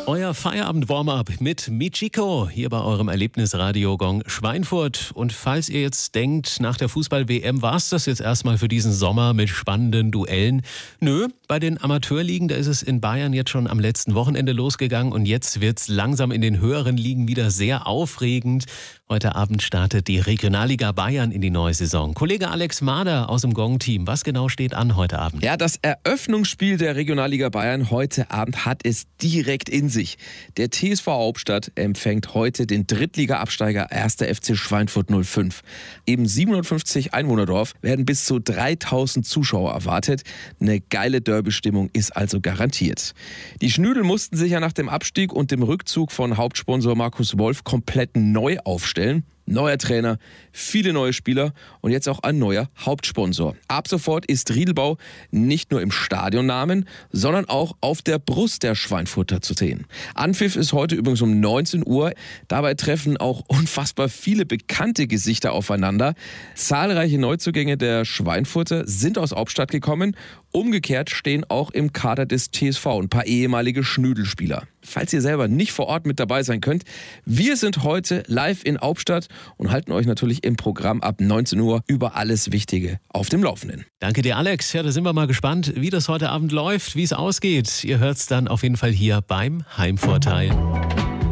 Euer Feierabend-Warm-up mit Michiko hier bei eurem Erlebnisradio Gong Schweinfurt. Und falls ihr jetzt denkt, nach der Fußball-WM war es das jetzt erstmal für diesen Sommer mit spannenden Duellen. Nö, bei den Amateurligen, da ist es in Bayern jetzt schon am letzten Wochenende losgegangen und jetzt wird's langsam in den höheren Ligen wieder sehr aufregend. Heute Abend startet die Regionalliga Bayern in die neue Saison. Kollege Alex Mader aus dem Gong-Team, was genau steht an heute Abend? Ja, das Eröffnungsspiel der Regionalliga Bayern heute Abend hat es direkt in sich. Der TSV Hauptstadt empfängt heute den Drittliga-Absteiger 1. FC Schweinfurt 05. Im 750 Einwohnerdorf werden bis zu 3000 Zuschauer erwartet. Eine geile Derby-Stimmung ist also garantiert. Die Schnüdel mussten sich ja nach dem Abstieg und dem Rückzug von Hauptsponsor Markus Wolf komplett neu aufstellen. Neuer Trainer, viele neue Spieler und jetzt auch ein neuer Hauptsponsor. Ab sofort ist Riedelbau nicht nur im Stadionnamen, sondern auch auf der Brust der Schweinfurter zu sehen. Anpfiff ist heute übrigens um 19 Uhr. Dabei treffen auch unfassbar viele bekannte Gesichter aufeinander. Zahlreiche Neuzugänge der Schweinfurter sind aus Hauptstadt gekommen. Umgekehrt stehen auch im Kader des TSV ein paar ehemalige Schnüdelspieler. Falls ihr selber nicht vor Ort mit dabei sein könnt, wir sind heute live in Hauptstadt und halten euch natürlich im Programm ab 19 Uhr über alles Wichtige auf dem Laufenden. Danke dir, Alex. Ja, da sind wir mal gespannt, wie das heute Abend läuft, wie es ausgeht. Ihr hört's dann auf jeden Fall hier beim Heimvorteil.